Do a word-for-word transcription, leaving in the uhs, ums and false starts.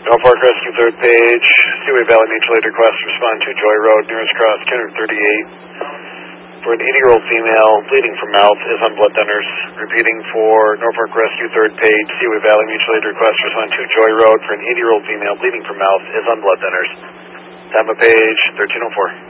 Norfolk Rescue, third page. Seaway Valley Mutual Aid request to respond to Joy Road, nearest cross, two thirty-eight. For an eighty-year-old female bleeding from mouth is on blood thinners. Repeating for Norfolk Rescue, third page. Seaway Valley Mutual Aid request to respond to Joy Road for an eighty-year-old female bleeding from mouth is on blood thinners. Time of page thirteen oh four.